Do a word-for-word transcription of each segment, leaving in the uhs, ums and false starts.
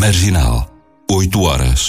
Marginal, oito horas.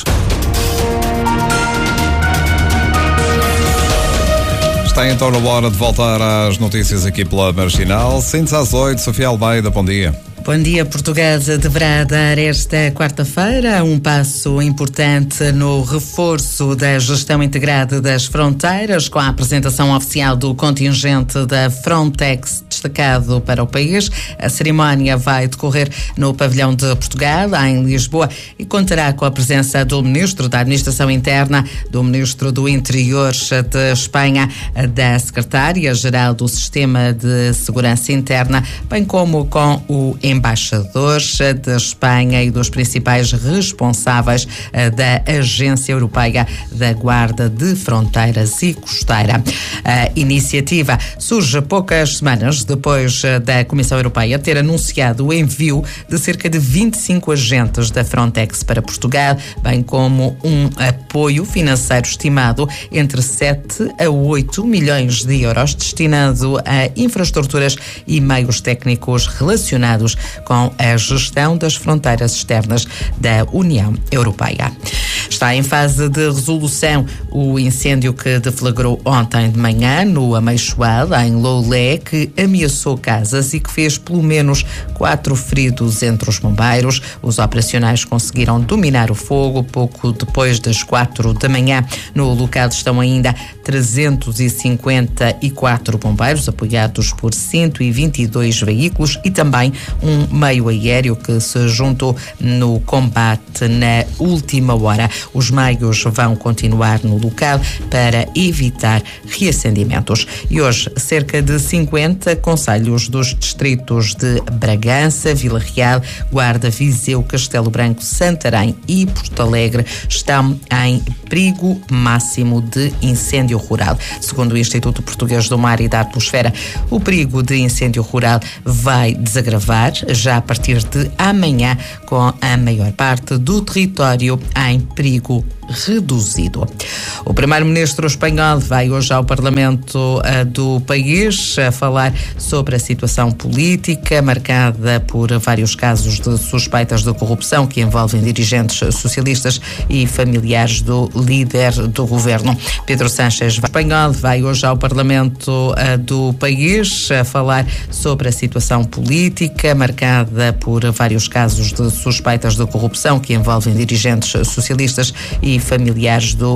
Está então na hora de voltar às notícias aqui pela Marginal. Sente-se às oito, Sofia Almeida, bom dia. Bom dia. Portuguesa deverá dar esta quarta-feira um passo importante no reforço da gestão integrada das fronteiras, com a apresentação oficial do contingente da Frontex destacado para o país. A cerimónia vai decorrer no pavilhão de Portugal, em Lisboa, e contará com a presença do Ministro da Administração Interna, do Ministro do Interior de Espanha, da Secretária-Geral do Sistema de Segurança Interna, bem como com o embaixadores da Espanha e dos principais responsáveis da Agência Europeia da Guarda de Fronteiras e Costeira. A iniciativa surge poucas semanas depois da Comissão Europeia ter anunciado o envio de cerca de vinte e cinco agentes da Frontex para Portugal, bem como um apoio financeiro estimado entre sete a oito milhões de euros destinado a infraestruturas e meios técnicos relacionados com a gestão das fronteiras externas da União Europeia. Está em fase de resolução o incêndio que deflagrou ontem de manhã no Ameixoal, em Loulé, que ameaçou casas e que fez pelo menos quatro feridos entre os bombeiros. Os operacionais conseguiram dominar o fogo pouco depois das quatro da manhã. No local estão ainda trezentos e cinquenta e quatro bombeiros, apoiados por cento e vinte e dois veículos e também um meio aéreo que se juntou no combate na última hora. Os meios vão continuar no local para evitar reacendimentos. E hoje, cerca de cinquenta concelhos dos distritos de Bragança, Vila Real, Guarda, Viseu, Castelo Branco, Santarém e Porto Alegre estão em perigo máximo de incêndio rural. Segundo o Instituto Português do Mar e da Atmosfera, o perigo de incêndio rural vai desagravar já a partir de amanhã, com a maior parte do território em perigo reduzido. O primeiro-ministro espanhol vai hoje ao Parlamento uh, do país a falar sobre a situação política marcada por vários casos de suspeitas de corrupção que envolvem dirigentes socialistas e familiares do líder do governo. Pedro Sánchez, espanhol, vai hoje ao Parlamento uh, do país a falar sobre a situação política marcada por vários casos de suspeitas de corrupção que envolvem dirigentes socialistas e familiares do